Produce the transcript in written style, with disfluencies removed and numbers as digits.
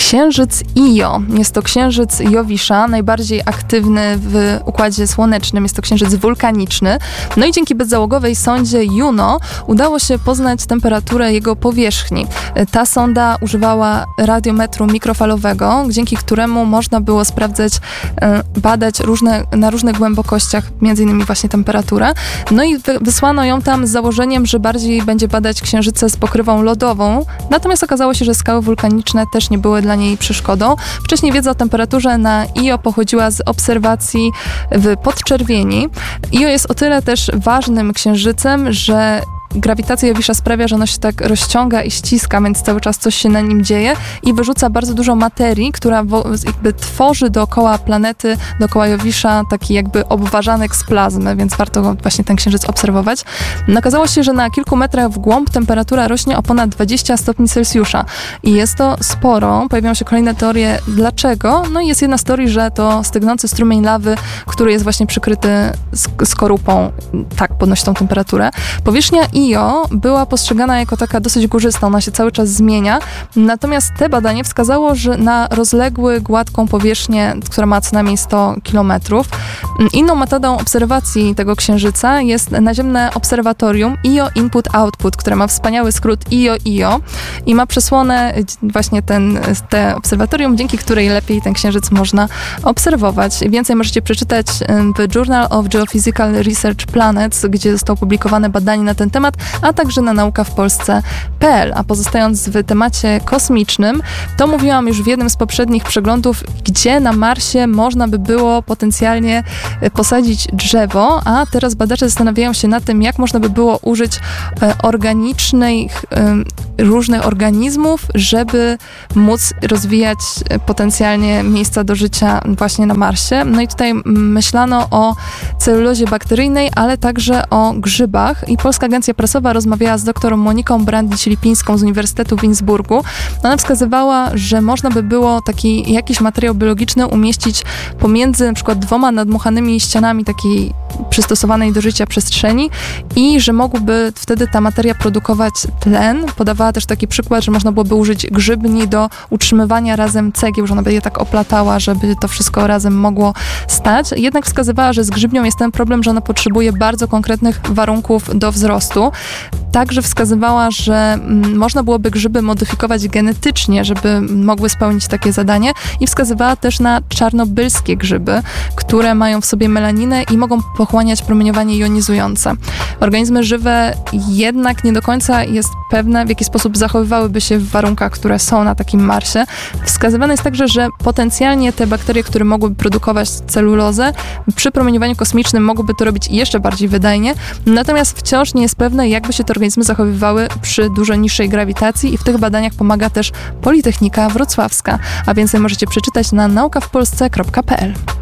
Księżyc Io. Jest to księżyc Jowisza, najbardziej aktywny w Układzie Słonecznym. Jest to księżyc wulkaniczny. No i dzięki bezzałogowej sondzie Juno udało się poznać temperaturę jego powierzchni. Ta sonda używała radiometru mikrofalowego, dzięki któremu można było sprawdzać, badać na różnych głębokościach, między innymi właśnie temperaturę. No i wysłano ją tam z założeniem, że bardziej będzie badać księżyce z pokrywą lodową. Natomiast okazało się, że skały wulkaniczne też nie były dla niej przeszkodą. Wcześniej wiedza o temperaturze na Io pochodziła z obserwacji w podczerwieni. Io jest o tyle też ważnym księżycem, że grawitacja Jowisza sprawia, że ono się tak rozciąga i ściska, więc cały czas coś się na nim dzieje i wyrzuca bardzo dużo materii, która jakby tworzy dookoła planety, dookoła Jowisza taki jakby obwarzanek z plazmy, więc warto właśnie ten księżyc obserwować. No, okazało się, że na kilku metrach w głąb temperatura rośnie o ponad 20 stopni Celsjusza i jest to sporo. Pojawiają się kolejne teorie dlaczego. No i jest jedna z teorii, że to stygnący strumień lawy, który jest właśnie przykryty skorupą, tak podnosi tą temperaturę. Powierzchnia Io była postrzegana jako taka dosyć górzysta, ona się cały czas zmienia, natomiast te badanie wskazało, że na rozległy, gładką powierzchnię, która ma co najmniej 100 km. Inną metodą obserwacji tego księżyca jest naziemne obserwatorium Io Input Output, które ma wspaniały skrót IO-IO i ma przesłonę właśnie te obserwatorium, dzięki której lepiej ten księżyc można obserwować. Więcej możecie przeczytać w Journal of Geophysical Research Planets, gdzie zostało opublikowane badanie na ten temat, a także na naukawpolsce.pl. A pozostając w temacie kosmicznym, to mówiłam już w jednym z poprzednich przeglądów, gdzie na Marsie można by było potencjalnie posadzić drzewo, a teraz badacze zastanawiają się nad tym, jak można by było użyć organicznych różnych organizmów, żeby móc rozwijać potencjalnie miejsca do życia właśnie na Marsie. No i tutaj myślano o celulozie bakteryjnej, ale także o grzybach i Polska Agencja Prasowa rozmawiała z dr Moniką Brandlicz-Lipińską z Uniwersytetu w Innsbrucku. Ona wskazywała, że można by było taki jakiś materiał biologiczny umieścić pomiędzy na przykład dwoma nadmuchanymi ścianami takiej przystosowanej do życia przestrzeni i że mogłaby wtedy ta materia produkować tlen. Podawała też taki przykład, że można byłoby użyć grzybni do utrzymywania razem cegieł, że ona by je tak oplatała, żeby to wszystko razem mogło stać. Jednak wskazywała, że z grzybnią jest ten problem, że ona potrzebuje bardzo konkretnych warunków do wzrostu. Także wskazywała, że można byłoby grzyby modyfikować genetycznie, żeby mogły spełnić takie zadanie i wskazywała też na czarnobylskie grzyby, które mają w sobie melaninę i mogą pochłaniać promieniowanie jonizujące. Organizmy żywe jednak nie do końca jest pewne, w jaki sposób zachowywałyby się w warunkach, które są na takim Marsie. Wskazywane jest także, że potencjalnie te bakterie, które mogłyby produkować celulozę, przy promieniowaniu kosmicznym mogłyby to robić jeszcze bardziej wydajnie, natomiast wciąż nie jest pewne, jakby się te organizmy zachowywały przy dużo niższej grawitacji i w tych badaniach pomaga też Politechnika Wrocławska. A więcej możecie przeczytać na naukawpolsce.pl.